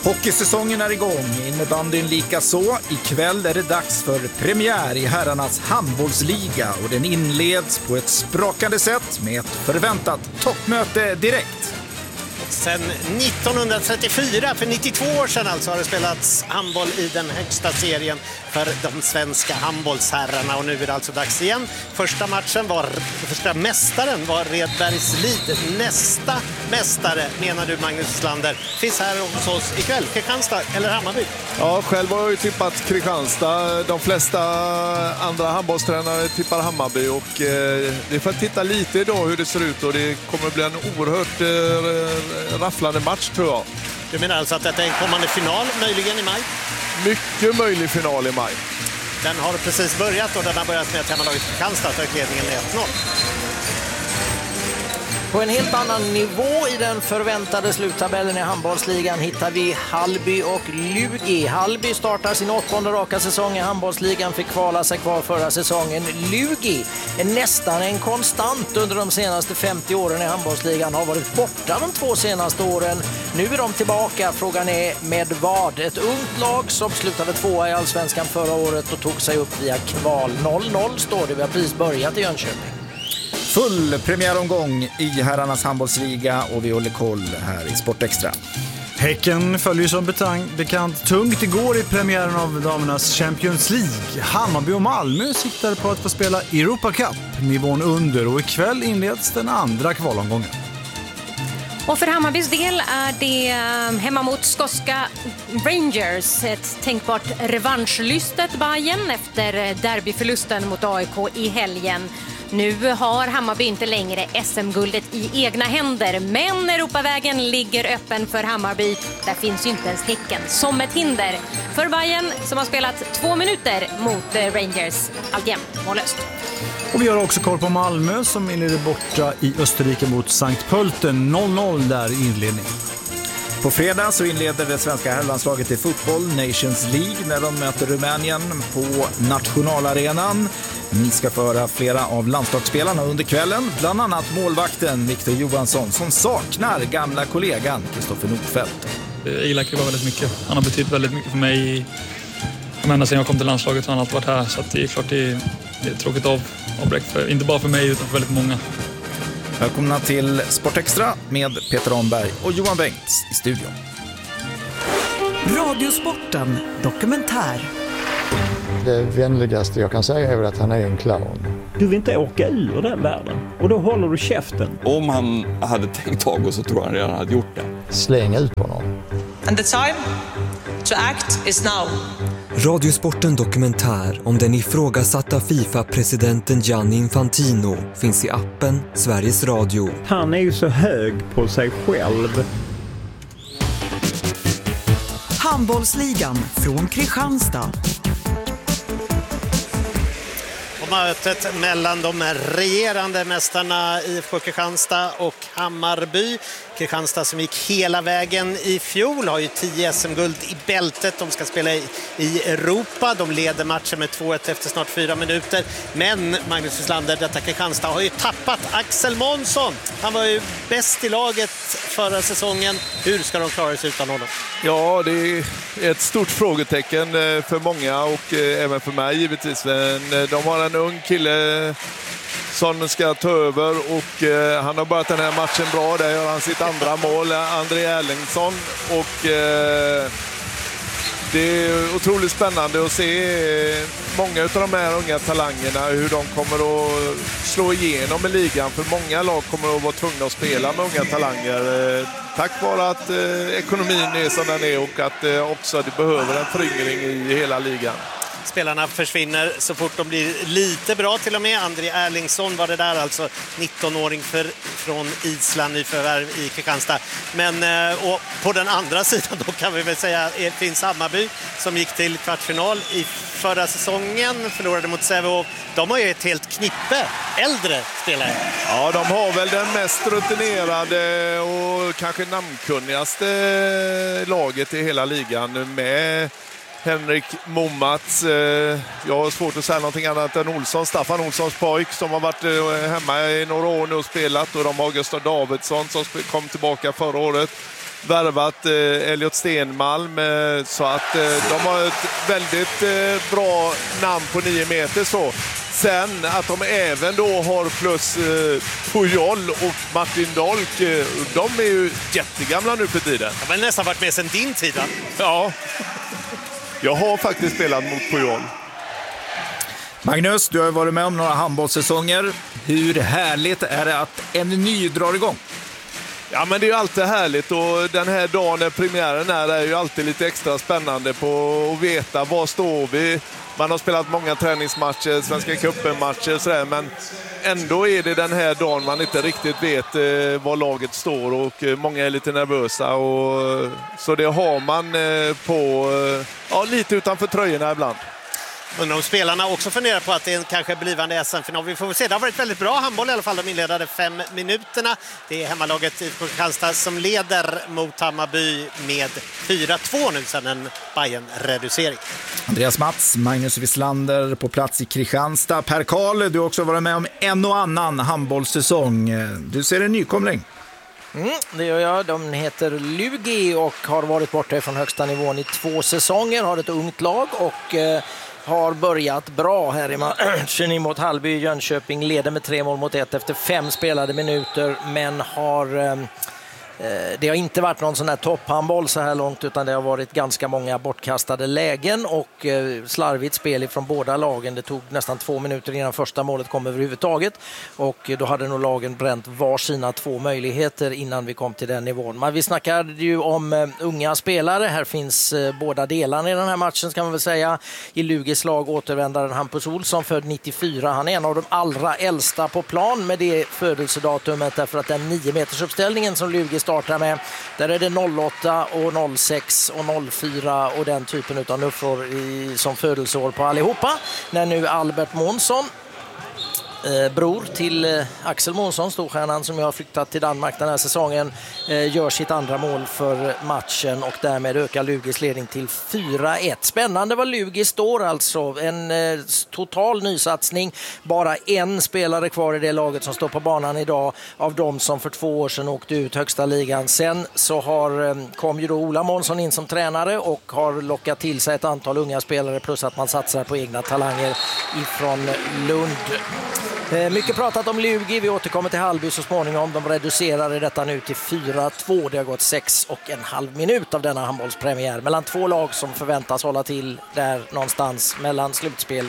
Hockeysäsongen är igång, innebandyn lika så. Ikväll är det dags för premiär i herrarnas handbollsliga och den inleds på ett sprakande sätt med ett förväntat toppmöte direkt. Sen 1934, för 92 år sedan alltså, har det spelats handboll i den högsta serien för de svenska handbollsherrarna, och nu är det alltså dags igen. Första mästaren var Redbergslid. Nästa mästare, menar du, Magnus Wislander, finns här hos oss ikväll. Kristianstad eller Hammarby? Ja, själv har jag ju tippat Kristianstad. De flesta andra handbollstränare tippar Hammarby, och vi får titta lite idag hur det ser ut, och det kommer bli en oerhört rafflande match, tror jag. Du menar alltså att detta är en kommande final, möjligen i maj? Mycket möjlig final i maj. Den har precis börjat, och den har börjat med att hemmalaget Kristianstad tar ledningen med 1-0. På en helt annan nivå i den förväntade sluttabellen i handbollsligan hittar vi Hallby och Lugi. Hallby startar sin 8:e raka säsong i handbollsligan, fick kvala sig kvar förra säsongen. Lugi är nästan en konstant under de senaste 50 åren i handbollsligan, har varit borta de 2 senaste åren. Nu är de tillbaka, frågan är med vad? Ett ungt lag som slutade 2:a i Allsvenskan förra året och tog sig upp via kval. 0-0 står det, vi har precis börjat i Jönköping. Full premiäromgång i herrarnas handbollsliga, och vi håller koll här i Sportextra. Häcken följer som bekant tungt igår i premiären av damernas Champions League. Hammarby och Malmö siktar på att få spela Europa Cup, nivån under, och ikväll inleds den andra kvalomgången. Och för Hammarbys del är det hemma mot skotska Rangers, ett tänkbart revanschlystet Bayern efter derbyförlusten mot AIK i helgen. Nu har Hammarby inte längre SM-guldet i egna händer, men Europavägen ligger öppen för Hammarby. Där finns ju inte ens Häcken som ett hinder för Bayern, som har spelat 2 minuter mot Rangers, alltjämt mållöst. Och vi har också koll på Malmö som inleder borta i Österrike mot Sankt Pölten. 0-0 där i inledningen. På fredag så inleder det svenska herrlandslaget i fotboll Nations League när de möter Rumänien på nationalarenan. Ni ska föra flera av landslagsspelarna under kvällen, bland annat målvakten Victor Johansson som saknar gamla kollegan Kristoffer Nordfeldt. Jag gillar Kribba väldigt mycket. Han har betytt väldigt mycket för mig. Ända sedan jag kom till landslaget har han alltid varit här, så att det är klart det är tråkigt avbräck, för inte bara för mig utan för väldigt många. Välkomna till Sportextra med Peter Ramberg och Johan Bengts i studion. Radiosporten dokumentär. Det vänligaste jag kan säga är väl att han är en clown. Du vill inte åka ur den världen, och då håller du käften. Om han hade tänkt tag, och så tror han redan hade gjort det. Släng ut honom. And the time to act is now. Radiosporten dokumentär om den ifrågasatta FIFA-presidenten Gianni Infantino finns i appen Sveriges Radio. Han är ju så hög på sig själv. Handbollsligan från Kristianstad. Mötet mellan de regerande mästarna IFK Kristianstad och Hammarby. Kristianstad som gick hela vägen i fjol har ju 10 SM-guld i bältet. De ska spela i Europa. De leder matchen med 2-1 efter snart 4 minuter. Men Magnus Wislander, detta Kristianstad har ju tappat Axel Månsson. Han var ju bäst i laget förra säsongen. Hur ska de klara sig utan honom? Ja, det är ett stort frågetecken för många, och även för mig givetvis. Men de har en ung kille som ska ta över, och han har börjat den här matchen bra. Där gör han sitt andra mål, André Erlingsson, och det är otroligt spännande att se många av de här unga talangerna, hur de kommer att slå igenom i ligan. För många lag kommer att vara tvungna att spela med unga talanger tack vare att ekonomin är som den är, och att också det behöver en föryngring i hela ligan. Spelarna försvinner så fort de blir lite bra till och med. André Erlingsson var det där, alltså 19-åring från Island, nyförvärv i Kristianstad. Men och på den andra sidan då kan vi väl säga finns Hammarby som gick till kvartsfinal i förra säsongen, förlorade mot Sävehof. De har ju ett helt knippe äldre spelare. Ja, de har väl den mest rutinerade och kanske namnkunnigaste laget i hela ligan med Henrik Momats. Jag har svårt att säga någonting annat än Olsson, Staffan Olssons pojk som har varit hemma i några år nu och spelat, och de har Gustav Davidsson som kom tillbaka förra året. värvat Elliot Stenmalm, så att de har ett väldigt bra namn på 9 meter så. Sen att de även då har plus Pujol och Martin Dolk, de är ju jättegamla nu för tiden. De har nästan varit med sedan din tid. Ja, jag har faktiskt spelat mot Pujol. Magnus, du har varit med om några handbollssäsonger. Hur härligt är det att en ny drar igång? Ja, men det är ju alltid härligt, och den här dagen när premiären är ju alltid lite extra spännande på att veta var står vi. Man har spelat många träningsmatcher, Svenska cupen-matcher och sådär, men ändå är det den här dagen man inte riktigt vet var laget står, och många är lite nervösa, och så det har man på lite utanför tröjorna ibland. Undrar om spelarna också funderar på att det är en kanske blivande SM-final. Vi får se. Det har varit väldigt bra handboll i alla fall. De inledande 5 minuterna. Det är hemmalaget i Kristianstad som leder mot Hammarby med 4-2 nu sedan en Bayern-reducering. Andreas Mats, Magnus Wislander på plats i Kristianstad. Per Karl, du har också varit med om en och annan handbollssäsong. Du ser en nykomling. Det gör jag. De heter Lugi och har varit borta från högsta nivån i 2 säsonger. Har ett ungt lag och har börjat bra här i matchen mot Hallby. Jönköping leder med 3-1 efter 5 spelade minuter, men det har inte varit någon sån här topphandboll så här långt, utan det har varit ganska många bortkastade lägen och slarvigt spel från båda lagen. Det tog nästan 2 minuter innan första målet kom överhuvudtaget, och då hade nog lagen bränt var sina 2 möjligheter innan vi kom till den nivån. Men vi snackade ju om unga spelare. Här finns båda delarna i den här matchen, ska man väl säga. I Lugis lag återvändaren Hampus Olsson, född 94. Han är en av de allra äldsta på plan med det födelsedatumet, därför att den 9 meters uppställningen som Lugis startar med, där är det 08 och 06 och 04 och den typen av nuffror som födelseår på allihopa. När nu Albert Månsson, bror till Axel Månsson, storstjärnan som har flyttat till Danmark den här säsongen, gör sitt andra mål för matchen, och därmed ökar Lugis ledning till 4-1. Spännande vad Lugis står alltså. En total nysatsning. Bara en spelare kvar i det laget som står på banan idag av de som för 2 år sedan åkte ut högsta ligan. Sen så kom ju då Ola Månsson in som tränare och har lockat till sig ett antal unga spelare, plus att man satsar på egna talanger ifrån Lund. Mycket pratat om Lugi. Vi återkommer till Hallby så småningom. De reducerade detta nu till 4-2. Det har gått 6,5 minut av denna handbollspremiär mellan 2 lag som förväntas hålla till där någonstans mellan slutspel